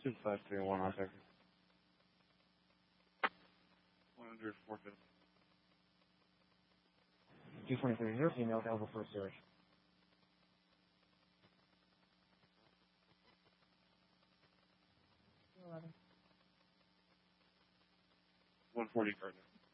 2531 on Texas. 100, 450. 223, female available for a search. 11. 140 further.